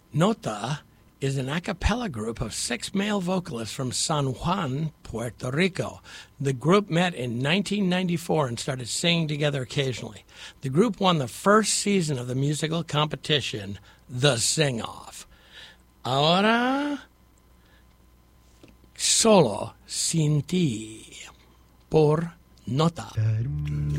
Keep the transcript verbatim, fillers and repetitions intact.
Nota is an a cappella group of six male vocalists from San Juan, Puerto Rico. The group met in nineteen ninety-four and started singing together occasionally. The group won the first season of the musical competition, The Sing-Off. Ahora, Solo Sin Ti, por Nota.